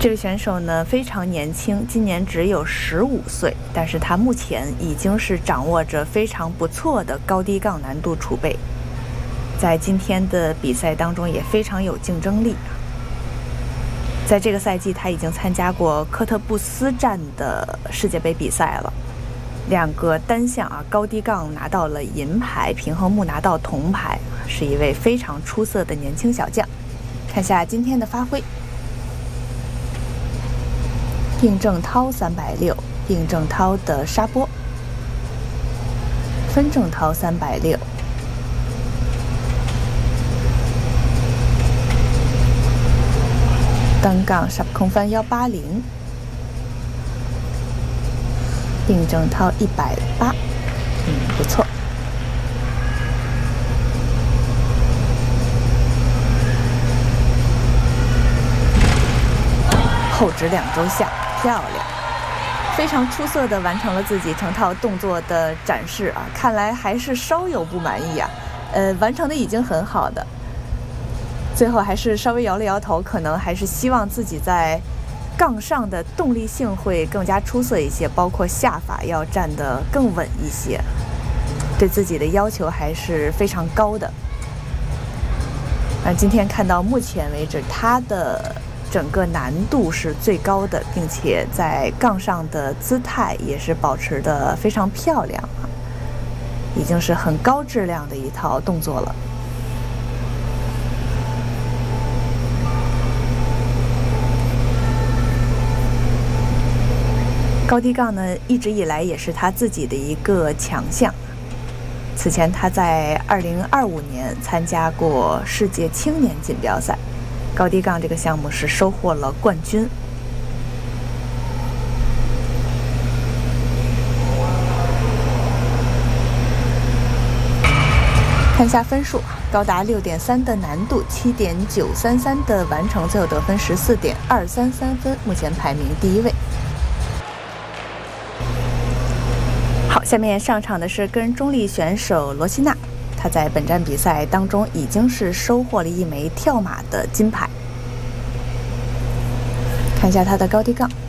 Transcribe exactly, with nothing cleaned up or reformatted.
这位选手呢非常年轻，今年只有十五岁，但是他目前已经是掌握着非常不错的高低杠难度储备，在今天的比赛当中也非常有竞争力。在这个赛季，他已经参加过科特布斯站的世界杯比赛了，两个单项啊高低杠拿到了银牌，平衡木拿到铜牌，是一位非常出色的年轻小将。看下今天的发挥。并正涛三百六，并正涛的沙波，分正涛三百六，单杠十空翻幺八零，并正涛一百八，嗯，不错。后直两周下。漂亮，非常出色地完成了自己成套动作的展示啊！看来还是稍有不满意啊，呃，完成的已经很好的，最后还是稍微摇了摇头，可能还是希望自己在杠上的动力性会更加出色一些，包括下法要站得更稳一些，对自己的要求还是非常高的。而今天看到目前为止，他的整个难度是最高的，并且在杠上的姿态也是保持得非常漂亮啊，已经是很高质量的一套动作了。高低杠呢，一直以来也是他自己的一个强项。此前他在二零二五年参加过世界青年锦标赛。高低杠这个项目是收获了冠军。看一下分数，高达六点三的难度，七点九三三的完成，最后得分十四点二三三分，目前排名第一位。好，下面上场的是个人中立选手罗西娜。他在本站比赛当中已经是收获了一枚跳马的金牌。看一下他的高低杠。